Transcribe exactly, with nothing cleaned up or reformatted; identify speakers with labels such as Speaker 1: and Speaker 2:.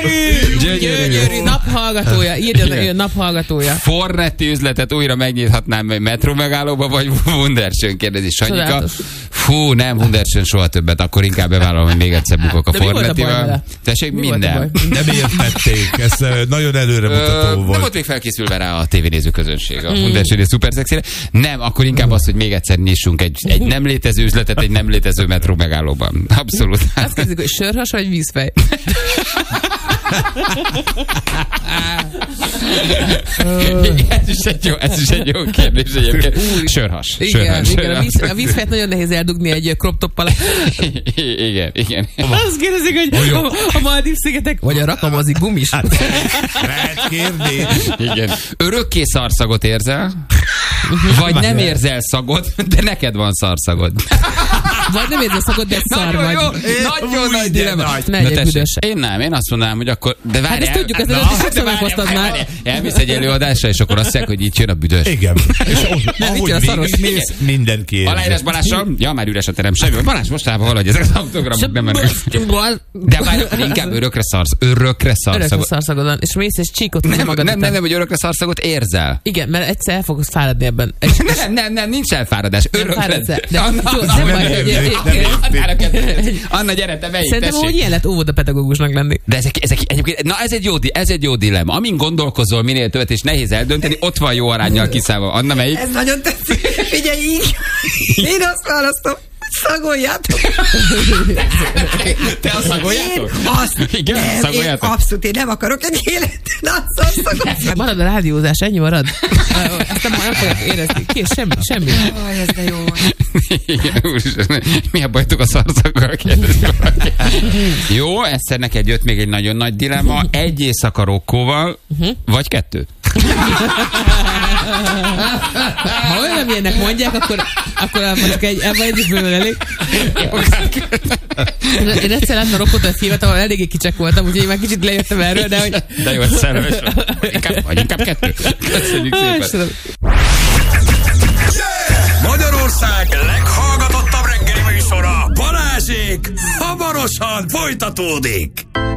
Speaker 1: Gyönyörű.
Speaker 2: Gyönyörű. Naphallgatója. Írja, hogy naphallgatója.
Speaker 1: Fornetti üzletet újra megnyithatnám metró megállóba, vagy Wunderschön, kérdezi Sanyika.
Speaker 2: Csodálatos.
Speaker 1: Fú, nem Wunderschön soha többet, akkor inkább bevállalom, hogy még egyszer bukok a Fornettival. Tessék, minden.
Speaker 3: Nem értették, ez nagyon előremutató volt.
Speaker 1: Nem volt még felkészülve rá a tévénéző közönség. A Wunderschön és szuper szexire. Nem, akkor inkább az, hogy még egyszer nyissunk egy, egy nem létező üzletet egy nem létező metró megállóban. Abszolút.
Speaker 2: Azt kérdezik, hogy sörhas vagy vízfej?
Speaker 1: ez, is egy jó, ez is egy jó kérdés egyébként. Sörhas.
Speaker 2: Igen,
Speaker 1: sörhas,
Speaker 2: igen
Speaker 1: sörhas.
Speaker 2: a, víz, a vízfejt nagyon nehéz eldugni egy crop top alá.
Speaker 1: Igen, igen.
Speaker 2: Azt kérdezik, hogy a, a Maldív-szigetek vagy a rakamazi gumis.
Speaker 3: Hát, lehet kérdés.
Speaker 1: Igen. Örökké szarszagot érzel? Vagy nem érzel szagot, de neked van szarszagod.
Speaker 2: Vagy nem érzel szagot, de szar vagy.
Speaker 1: Nagyon jó, nagyon nagy dilemma.
Speaker 2: Ne egyek büdös.
Speaker 1: Én nem, én azt mondanám, hogy akkor... De várj,
Speaker 2: hát ezt tudjuk, ezt sokszor meghoztad már.
Speaker 1: Elmész egy előadásra, és akkor azt mondják, hogy itt jön a büdös.
Speaker 3: Igen. És
Speaker 2: Nem, itt jön a
Speaker 3: ahogy
Speaker 2: szaros.
Speaker 3: végigmész, mindenki érzi.
Speaker 1: Aláírás Balással? Ja, már üres a terem. Semmi. Balázs, mostában valahogy ezek az autogramok nem mennek. De várj, inkább örökre szarsz. Örökre
Speaker 2: Örökre
Speaker 1: szarszagot.
Speaker 2: szarszagodon. És mész és csíkot
Speaker 1: Nem,
Speaker 2: magad
Speaker 1: nem,
Speaker 2: után.
Speaker 1: nem, nem, hogy örökre szarszagot érzel.
Speaker 2: Igen, mert egyszer el fogsz fáradni ebben. És
Speaker 1: Nem, nem, nem, nincs elfáradás. Örökre.
Speaker 2: fáradsz el. De
Speaker 1: Anna,
Speaker 2: jó,
Speaker 1: Anna,
Speaker 2: nem
Speaker 1: Anna,
Speaker 2: baj,
Speaker 1: Anna,
Speaker 2: hogy-
Speaker 1: Anna, Anna, gyere, te melyik,
Speaker 2: Szerintem, hogy
Speaker 1: tessék.
Speaker 2: ilyen lett óvodapedagógusnak lenni.
Speaker 1: De ezek, ezek egyébként, na ez egy jó, di- ez egy jó dilemma. Amin gondolkozol minél többet, és nehéz eldönteni, ott van jó aránnyal kiszámolva. Anna, melyik?
Speaker 4: Ez nagyon tetszik. Figyelj így. Én azt választom, szagoljátok.
Speaker 1: Te azt szagoljátok?
Speaker 4: Én azt
Speaker 1: Igen,
Speaker 4: nem, én
Speaker 1: szagoljátok?
Speaker 4: abszolút, én nem akarok egy életet, azt szagoljátok.
Speaker 2: Marad a rádiózás, ennyi marad. Ezt nem, nem fogják érezni. Kész, semmi, semmi.
Speaker 4: Aj, ez de jó.
Speaker 1: Igen, úristen, mi a bajtok a szarszaggal? Kérdezi valaki. Jó, egyszer neked jött még egy nagyon nagy dilemma. Egy éjszaka rokkóval, vagy kettő?
Speaker 2: Ha olyan ilyenek mondják, akkor, akkor mondjuk egy, ebben egyik bőven elég. Én egyszer láttam a Rokkótól filmet, ahol eléggé kicsek voltam, úgyhogy én már kicsit lejöttem erről, de hogy...
Speaker 1: De jó, ez szerves. Vagy inkább, vagy inkább kettő. Köszönjük szépen.
Speaker 5: Magyarország leghallgatottabb reggeli műsora Balázsék hamarosan folytatódik.